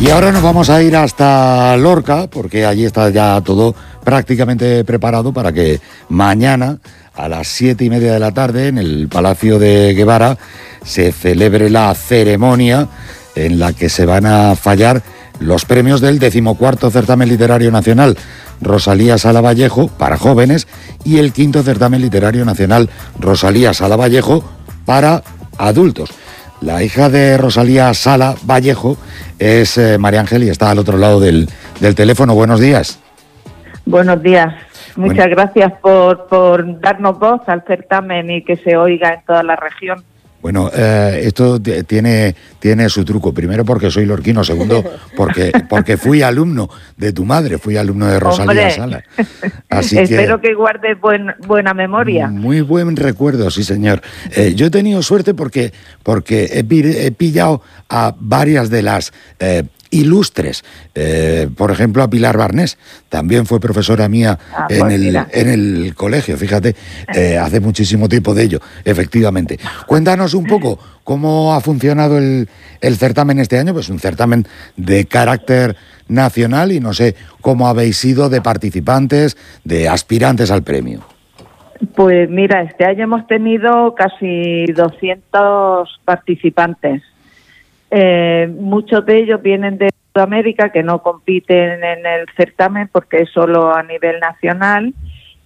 Y ahora nos vamos a ir hasta Lorca, porque allí está ya todo prácticamente preparado para que mañana, a las 7:30 de la tarde, en el Palacio de Guevara, se celebre la ceremonia en la que se van a fallar los premios del 14º Certamen Literario Nacional Rosalía Sala Vallejo para jóvenes y el 5º Certamen Literario Nacional Rosalía Sala Vallejo para adultos. La hija de Rosalía Sala Vallejo es María Ángel y está al otro lado del teléfono. Buenos días. Buenos días. Muchas gracias por darnos voz al certamen y que se oiga en toda la región. Bueno, esto tiene su truco. Primero porque soy lorquino, segundo porque fui alumno de tu madre, fui alumno de Rosalía Sala. Así espero que guardes buena memoria. Muy buen recuerdo, sí señor. Yo he tenido suerte porque he pillado a varias de las ilustres, por ejemplo a Pilar Barnés, también fue profesora mía en el colegio, fíjate, hace muchísimo tiempo de ello, efectivamente. Cuéntanos un poco cómo ha funcionado el certamen este año, pues un certamen de carácter nacional y no sé cómo habéis sido de participantes, de aspirantes al premio. Pues mira, este año hemos tenido casi 200 participantes. Muchos de ellos vienen de Sudamérica, que no compiten en el certamen porque es solo a nivel nacional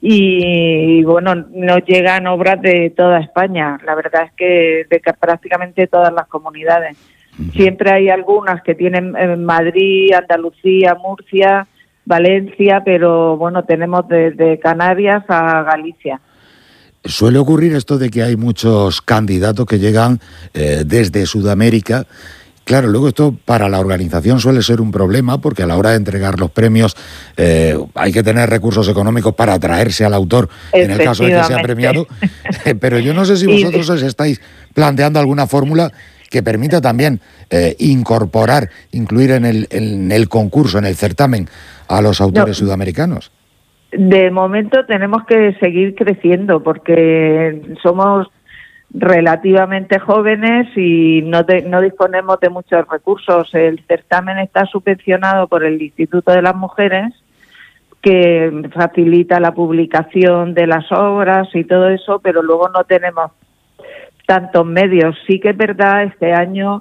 y bueno, nos llegan obras de toda España, la verdad es que de prácticamente todas las comunidades. Siempre hay algunas que tienen en Madrid, Andalucía, Murcia, Valencia, pero bueno, tenemos desde Canarias a Galicia. Suele ocurrir esto de que hay muchos candidatos que llegan desde Sudamérica. Claro, luego esto para la organización suele ser un problema porque a la hora de entregar los premios hay que tener recursos económicos para atraerse al autor en el caso de que sea premiado. Pero yo no sé si vosotros os estáis planteando alguna fórmula que permita también incluir en el concurso, en el certamen, a los autores sudamericanos. De momento tenemos que seguir creciendo porque somos relativamente jóvenes y no disponemos de muchos recursos. El certamen está subvencionado por el Instituto de las Mujeres, que facilita la publicación de las obras y todo eso, pero luego no tenemos tantos medios. Sí que es verdad, este año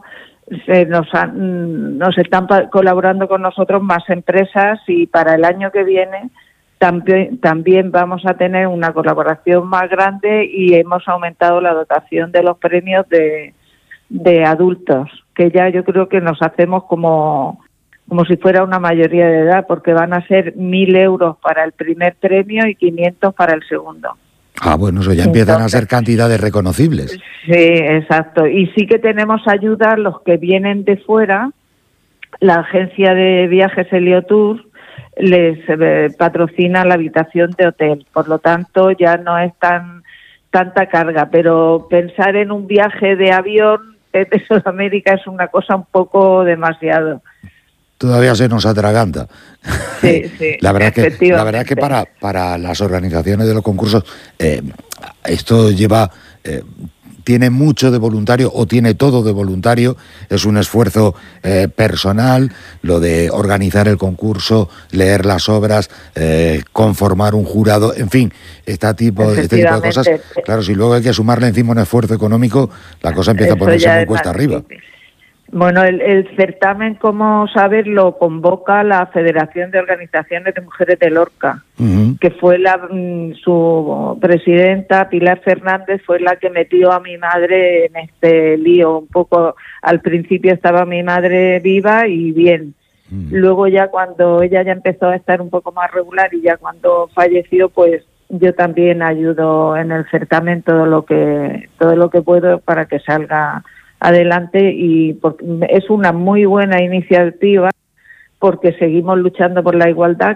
nos están colaborando con nosotros más empresas y para el año que viene también vamos a tener una colaboración más grande y hemos aumentado la dotación de los premios de adultos, que ya yo creo que nos hacemos como si fuera una mayoría de edad, porque van a ser 1.000 euros para el primer premio y 500 para el segundo. Ah, bueno, eso ya empiezan a ser cantidades reconocibles. Sí, exacto. Y sí que tenemos ayuda los que vienen de fuera. La agencia de viajes Heliotour les patrocina la habitación de hotel, por lo tanto ya no es tanta carga, pero pensar en un viaje de avión desde Sudamérica es una cosa un poco demasiado. Todavía se nos atraganta. Sí, la verdad es que para las organizaciones de los concursos esto tiene mucho de voluntario o tiene todo de voluntario, es un esfuerzo personal, lo de organizar el concurso, leer las obras, conformar un jurado, en fin, este tipo de cosas. Claro, si luego hay que sumarle encima un esfuerzo económico, la cosa empieza a ponerse muy cuesta arriba. Bueno, el certamen, como sabes, lo convoca la Federación de Organizaciones de Mujeres de Lorca, que fue su presidenta, Pilar Fernández, fue la que metió a mi madre en este lío. Un poco al principio estaba mi madre viva y bien. Luego ya cuando ella ya empezó a estar un poco más regular y ya cuando falleció, pues yo también ayudo en el certamen todo lo que puedo para que salga adelante, y es una muy buena iniciativa porque seguimos luchando por la igualdad,